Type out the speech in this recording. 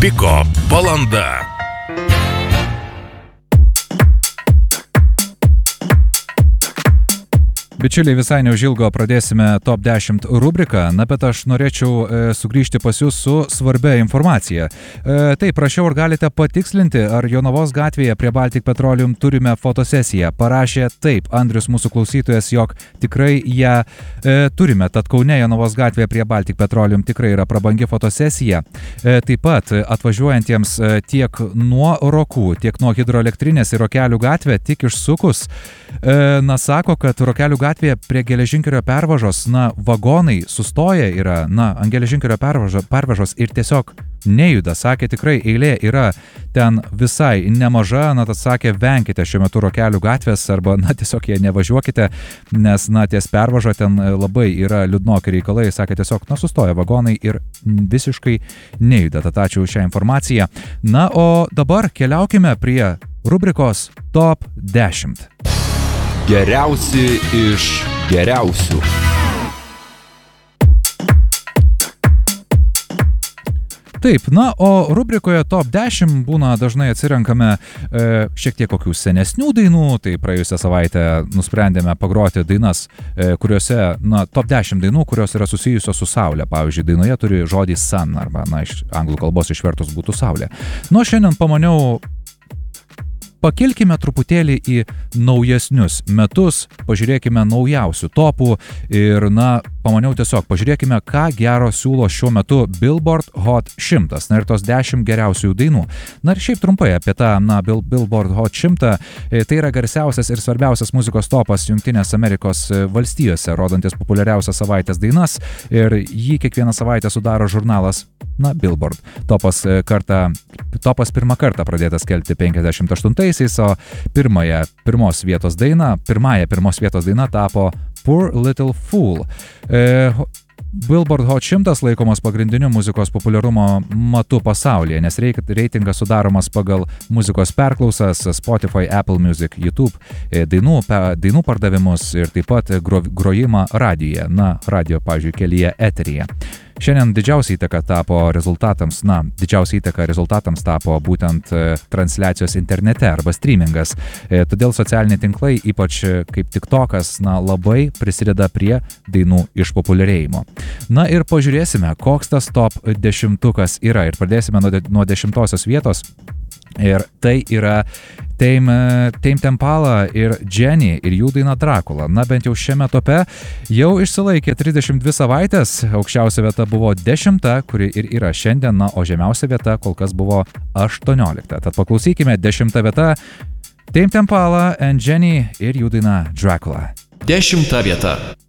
Piko valanda. Bičiuliai, visai neužilgo pradėsime Top 10 rubriką, bet aš norėčiau sugrįžti pas jūs su svarbia informacija. Taip, prašiau, ar galite patikslinti, ar Jonavos gatvėje prie Baltic Petroleum turime fotosesiją. Parašė taip, Andrius, mūsų klausytojas, jog tikrai ją turime. Tad Kaune Jonavos gatvėje prie Baltic Petroleum tikrai yra prabangi fotosesija. Taip pat atvažiuojantiems tiek nuo Rokų, tiek nuo hidroelektrinės ir Rokelių gatvė, tik išsukus, sako, kad Rokelių gatvėje prie geležinkelio pervažos, vagonai sustoja yra, ant geležinkelio pervažos ir tiesiog nejuda. Sakė, tikrai eilė yra ten visai nemaža, tad sakė, venkite šiuo metu Rokelių gatvės arba, tiesiog jie nevažiuokite, nes, ties pervaža ten labai yra liūdnoki reikalai. Sakė, tiesiog, sustoja vagonai ir visiškai nejuda. Tad ačiū už šią informaciją. O dabar keliaukime prie rubrikos Top 10. Geriausi iš geriausių. Taip, o rubrikoje Top 10 būna dažnai atsirenkame šiek tiek kokių senesnių dainų. Tai praėjusią savaitę nusprendėme pagroti dainas, kuriuose, Top 10 dainų, kurios yra susijusios su Saulė. Pavyzdžiui, dainoje turi žodį sun arba, iš anglų kalbos išvertus būtų Saulė. Šiandien pamaniau, pakilkime truputėlį į naujesnius metus, pažiūrėkime naujausių topų ir, pamaniau tiesiog, pažiūrėkime, ką gero siūlo šiuo metu Billboard Hot 100, ir tos 10 geriausių dainų. Ir šiaip trumpai apie tą, Billboard Hot 100, tai yra garsiausias ir svarbiausias muzikos topas Jungtinės Amerikos valstijose, rodantis populiariausias savaitės dainas, ir jį kiekvieną savaitę sudaro žurnalas, Billboard. Topas pirmą kartą pradėtas skelbti 58-aisiais, o pirmąją pirmos vietos daina tapo Poor Little Fool. Billboard Hot 100 laikomas pagrindiniu muzikos populiarumo matu pasaulyje, nes reitingas sudaromas pagal muzikos perklausas, Spotify, Apple Music, YouTube, dainų pardavimus ir taip pat grojimą radijuje, radijo, pavyzdžiui, kelyje eteryje. Šiandien didžiausia įtaka rezultatams tapo būtent transliacijos internete arba streamingas. Todėl socialiniai tinklai, ypač kaip TikTokas, labai prisideda prie dainų išpopuliarėjimo. Ir pažiūrėsime, koks tas top 10 yra. Ir pradėsime nuo 10 vietos. Ir tai yra Tame Impala ir Jenny ir jų daina Dracula. Bent jau šiame tope jau išsilaikė 32 savaitės, aukščiausia vieta buvo 10, kuri ir yra šiandien, o žemiausia vieta kol kas buvo 18. Tad paklausykime, 10 vieta Tame Impala and Jenny ir jų daina Dracula. 10 vieta.